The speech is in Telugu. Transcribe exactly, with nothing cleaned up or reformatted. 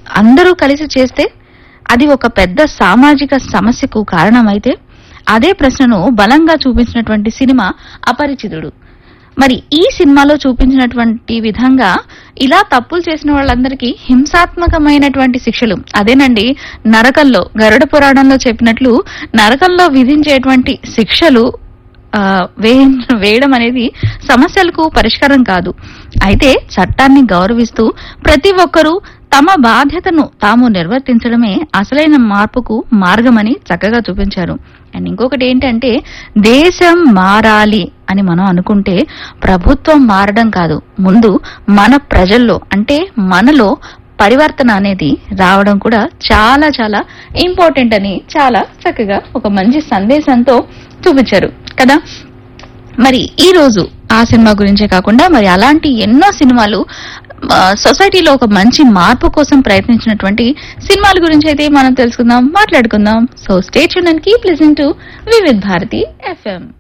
అందరూ కలిసి చేస్తే అది ఒక పెద్ద సామాజిక సమస్యకు కారణమైతే అదే ప్రశ్నను బలంగా చూపించినటువంటి సినిమా అపరిచితుడు. మరి ఈ సినిమాలో చూపించినటువంటి విధంగా ఇలా తప్పులు చేసిన వాళ్ళందరికీ హింసాత్మకమైనటువంటి శిక్షలు, అదేనండి నరకంలో, గరుడ పురాణంలో చెప్పినట్లు నరకంలో విధించేటువంటి శిక్షలు ఆ, వేయ- వేయడం అనేది సమస్యలకు పరిష్కారం కాదు. అయితే చట్టాన్ని గౌరవిస్తూ ప్రతి ఒక్కరూ తమ బాధ్యతను తాము నిర్వర్తించడమే అసలైన మార్పుకు మార్గమని చక్కగా చూపించారు. అండ్ ఇంకొకటి ఏంటంటే, దేశం మారాలి అని మనం అనుకుంటే ప్రభుత్వం మారడం కాదు, ముందు మన ప్రజల్లో అంటే మనలో పరివర్తన అనేది రావడం కూడా చాలా చాలా ఇంపార్టెంట్ అని చాలా చక్కగా ఒక మంచి సందేశంతో చూపించారు కదా. మరి ఈ రోజు ఆ సినిమా గురించే కాకుండా మరి అలాంటి ఎన్నో సినిమాలు ఆ, సొసైటీలో ఒక మంచి మార్పు కోసం ప్రయత్నించినటువంటి సినిమాల గురించి అయితే మనం తెలుసుకుందాం, మాట్లాడుకుందాం. So stay tune and keep listening to Vividh Bharati FM.